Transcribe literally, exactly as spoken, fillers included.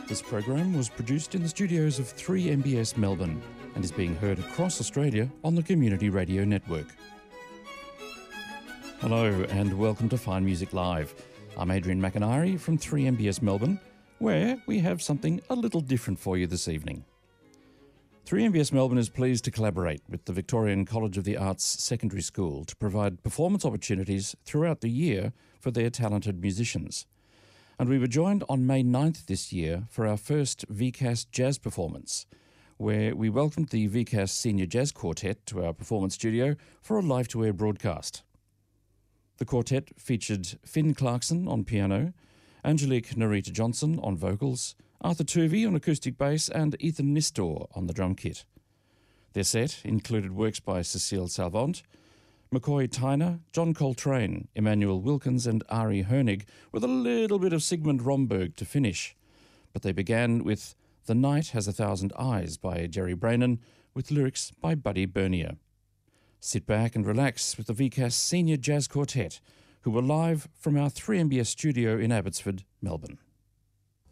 This program was produced in the studios of three M B S Melbourne and is being heard across Australia on the Community Radio Network. Hello and welcome to Fine Music Live. I'm Adrian McIntyre from three M B S Melbourne, where we have something a little different for you this evening. three M B S Melbourne is pleased to collaborate with the Victorian College of the Arts Secondary School to provide performance opportunities throughout the year for their talented musicians. And we were joined on May ninth this year for our first V C A S jazz performance, where we welcomed the V C A S Senior Jazz Quartet to our performance studio for a live-to-air broadcast. The quartet featured Finn Clarkson on piano, Angelique Narita Johnson on vocals, Arthur Tuvey on acoustic bass and Ethan Nistor on the drum kit. Their set included works by Cecile Salvant, McCoy Tyner, John Coltrane, Emmanuel Wilkins and Ari Hernig, with a little bit of Sigmund Romberg to finish. But they began with The Night Has a Thousand Eyes by Jerry Brainin, with lyrics by Buddy Bernier. Sit back and relax with the V C A S Senior Jazz Quartet, who were live from our three M B S studio in Abbotsford, Melbourne.